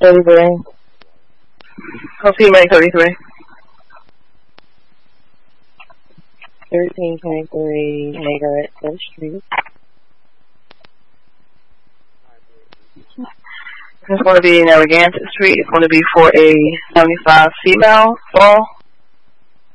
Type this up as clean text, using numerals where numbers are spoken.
33. I'll see you May 33. 1323 Margaret Street. It's going to be Narragansett Street. It's going to be for a 75 female fall.